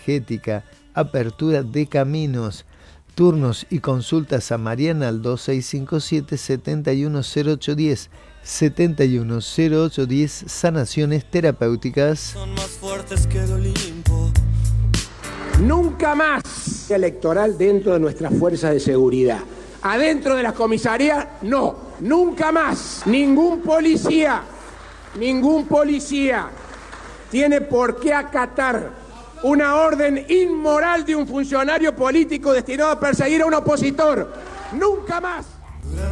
energética, apertura de caminos. Turnos y consultas a Mariana al 2657-710810, 710810, sanaciones terapéuticas. Son más fuertes que el Olimpo. Nunca más electoral dentro de nuestras fuerzas de seguridad. Adentro de las comisarías, no. Nunca más. Ningún policía tiene por qué acatar una orden inmoral de un funcionario político destinado a perseguir a un opositor. Nunca más.